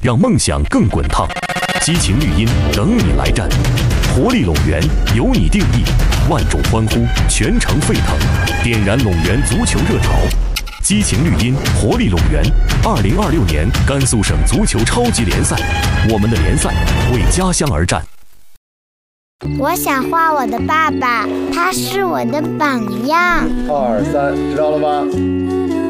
让梦想更滚烫。激情绿茵等你来战，活力陇源由你定义，万众欢呼，全城沸腾，点燃陇源足球热潮。激情绿茵，活力陇源。2026年甘肃省足球超级联赛，我们的联赛为家乡而战。 我想画我的爸爸，他是我的榜样。 2、3，知道了吗？